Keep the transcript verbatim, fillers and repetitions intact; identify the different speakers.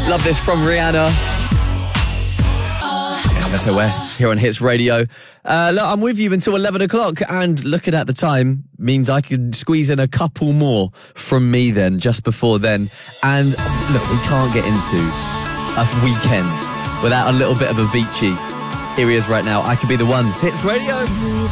Speaker 1: Love this from Rihanna. It's S O S here on Hits Radio. Uh, look, I'm with you until eleven o'clock, and looking at the time means I can squeeze in a couple more from me then, just before then. And look, we can't get into a weekend without a little bit of Avicii. Here he is right now. I Could Be the One. Hits Radio.